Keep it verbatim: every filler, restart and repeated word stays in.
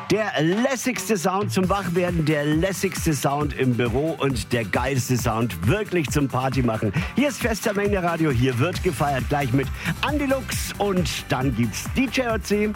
Der lässigste Sound zum Wachwerden, der lässigste Sound im Büro und der geilste Sound wirklich zum Party machen. Hier ist Fester Menge Radio, hier wird gefeiert, gleich mit Andy Lux und dann gibt's D J O C.